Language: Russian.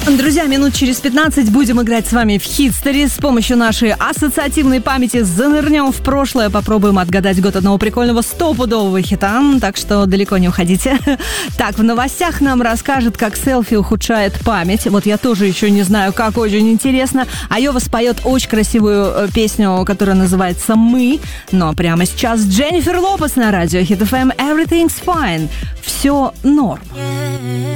Друзья, минут через 15 будем играть с вами в Хитстори. С помощью нашей ассоциативной памяти занырнем в прошлое, попробуем отгадать год одного прикольного стопудового хита, так что далеко не уходите. Так, в новостях нам расскажет, как селфи ухудшает память. Вот я тоже еще не знаю, как, очень интересно. Айова споет очень красивую песню, которая называется «Мы». Но прямо сейчас Дженнифер Лопес на радио Хит FM. Everything's fine. Все норм.